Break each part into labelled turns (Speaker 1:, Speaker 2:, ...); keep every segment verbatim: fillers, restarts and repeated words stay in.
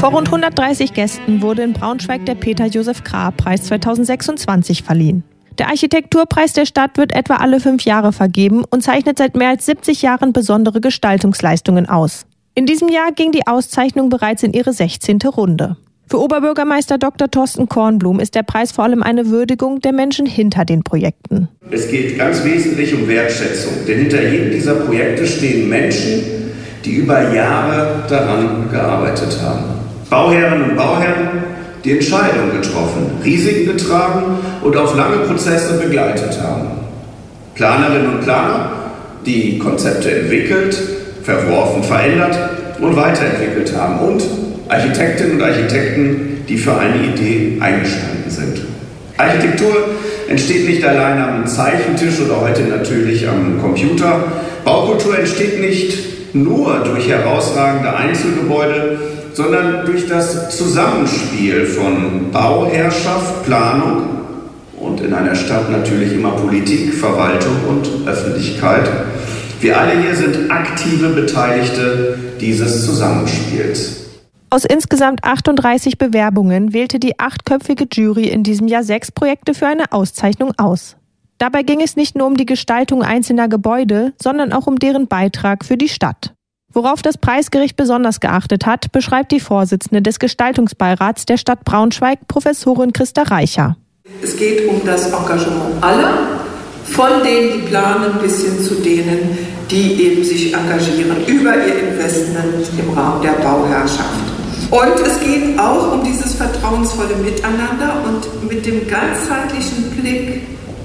Speaker 1: Vor rund hundertdreißig Gästen wurde in Braunschweig der Peter-Josef-Krahe-Preis zweitausendsechsundzwanzig verliehen. Der Architekturpreis der Stadt wird etwa alle fünf Jahre vergeben und zeichnet seit mehr als siebzig Jahren besondere Gestaltungsleistungen aus. In diesem Jahr ging die Auszeichnung bereits in ihre sechzehnte Runde. Für Oberbürgermeister Doktor Thorsten Kornblum ist der Preis vor allem eine Würdigung der Menschen hinter den Projekten.
Speaker 2: Es geht ganz wesentlich um Wertschätzung, denn hinter jedem dieser Projekte stehen Menschen, die über Jahre daran gearbeitet haben. Bauherren und Bauherren, die Entscheidungen getroffen, Risiken getragen und auf lange Prozesse begleitet haben. Planerinnen und Planer, die Konzepte entwickelt, verworfen, verändert und weiterentwickelt haben. Und Architektinnen und Architekten, die für eine Idee eingestanden sind. Architektur entsteht nicht allein am Zeichentisch oder heute natürlich am Computer. Baukultur entsteht nicht nur durch herausragende Einzelgebäude, sondern durch das Zusammenspiel von Bauherrschaft, Planung und in einer Stadt natürlich immer Politik, Verwaltung und Öffentlichkeit. Wir alle hier sind aktive Beteiligte dieses Zusammenspiels.
Speaker 1: Aus insgesamt achtunddreißig Bewerbungen wählte die achtköpfige Jury in diesem Jahr sechs Projekte für eine Auszeichnung aus. Dabei ging es nicht nur um die Gestaltung einzelner Gebäude, sondern auch um deren Beitrag für die Stadt. Worauf das Preisgericht besonders geachtet hat, beschreibt die Vorsitzende des Gestaltungsbeirats der Stadt Braunschweig, Professorin Christa Reicher.
Speaker 3: Es geht um das Engagement aller, von denen, die planen, bis hin zu denen, die eben sich engagieren über ihr Investment im Rahmen der Bauherrschaft. Und es geht auch um dieses vertrauensvolle Miteinander und mit dem ganzheitlichen Blick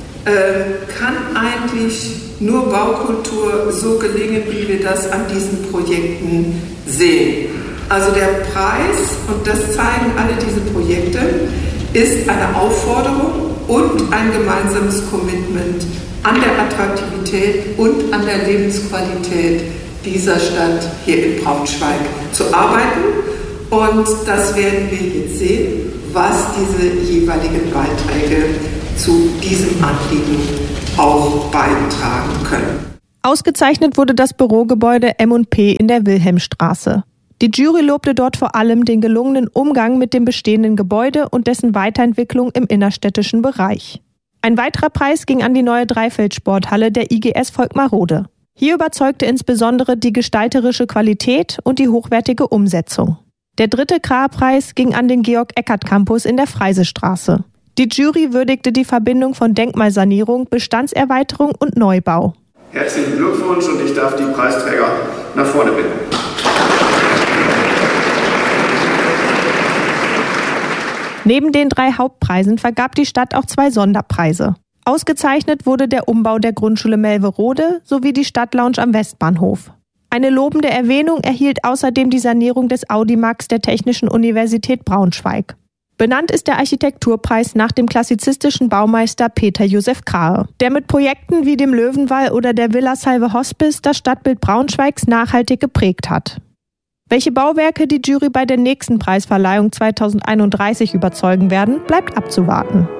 Speaker 3: äh, kann eigentlich nur Baukultur so gelingen, wie wir das an diesen Projekten sehen. Also der Preis, und das zeigen alle diese Projekte, ist eine Aufforderung und ein gemeinsames Commitment an der Attraktivität und an der Lebensqualität dieser Stadt hier in Braunschweig zu arbeiten. Und das werden wir jetzt sehen, was diese jeweiligen Beiträge zu diesem Anliegen auch beitragen können.
Speaker 1: Ausgezeichnet wurde das Bürogebäude M und P in der Wilhelmstraße. Die Jury lobte dort vor allem den gelungenen Umgang mit dem bestehenden Gebäude und dessen Weiterentwicklung im innerstädtischen Bereich. Ein weiterer Preis ging an die neue Dreifeldsporthalle der I G S Volkmarode. Hier überzeugte insbesondere die gestalterische Qualität und die hochwertige Umsetzung. Der dritte Krahe-Preis ging an den Georg-Eckert-Campus in der Freisestraße. Die Jury würdigte die Verbindung von Denkmalsanierung, Bestandserweiterung und Neubau.
Speaker 2: Herzlichen Glückwunsch und ich darf die Preisträger nach vorne bitten.
Speaker 1: Neben den drei Hauptpreisen vergab die Stadt auch zwei Sonderpreise. Ausgezeichnet wurde der Umbau der Grundschule Melverode sowie die Stadtlounge am Westbahnhof. Eine lobende Erwähnung erhielt außerdem die Sanierung des Audimax der Technischen Universität Braunschweig. Benannt ist der Architekturpreis nach dem klassizistischen Baumeister Peter-Josef Krahe, der mit Projekten wie dem Löwenwall oder der Villa Salve Hospice das Stadtbild Braunschweigs nachhaltig geprägt hat. Welche Bauwerke die Jury bei der nächsten Preisverleihung zweitausendeinunddreißig überzeugen werden, bleibt abzuwarten.